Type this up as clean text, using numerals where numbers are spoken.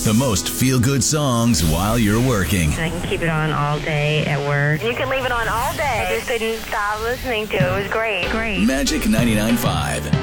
The most feel-good songs while you're working. I can keep it on all day at work. You can leave it on all day. I just couldn't stop listening to it. It was great. Magic 99.5.